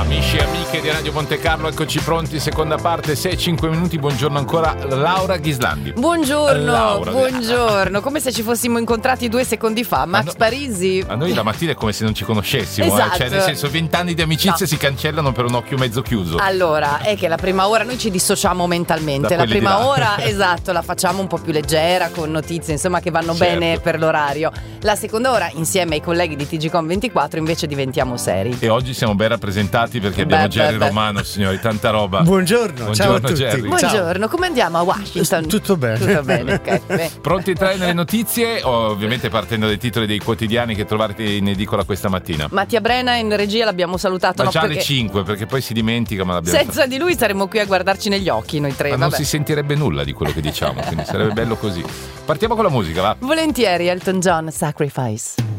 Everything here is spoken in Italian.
Amici e amiche di Radio Monte Carlo, eccoci pronti, seconda parte, 6-5 minuti, buongiorno ancora Laura Ghislandi. Buongiorno, Laura. buongiorno, come se ci fossimo incontrati 2 secondi fa. Max Parisi. A noi la mattina è come se non ci conoscessimo, Esatto. Cioè nel senso 20 anni di amicizia si cancellano per un occhio mezzo chiuso. Allora, è che la prima ora noi ci dissociamo mentalmente, Da la quelli prima di là. ora, esatto, la facciamo un po' più leggera, con notizie insomma che vanno Certo. bene per l'orario. La seconda ora, insieme ai colleghi di TGcom 24, invece diventiamo seri. E oggi siamo ben rappresentati perché abbiamo Jerry Romano, signori, tanta roba. Buongiorno, ciao a tutti. Jerry. Buongiorno, come andiamo a Washington? Tutto bene. Tutto bene, ok. Beh. Pronti a entrare nelle notizie, ovviamente partendo dai titoli dei quotidiani che trovate in edicola questa mattina. Mattia Brena in regia l'abbiamo salutato. Ma no, già alle perché 5, perché poi si dimentica, ma l'abbiamo senza di lui saremmo qui a guardarci negli occhi noi tre. Ma non vabbè. si sentirebbe nulla di quello che diciamo, quindi sarebbe bello così. Partiamo con la musica, va? Volentieri, Elton John, Sacrifice.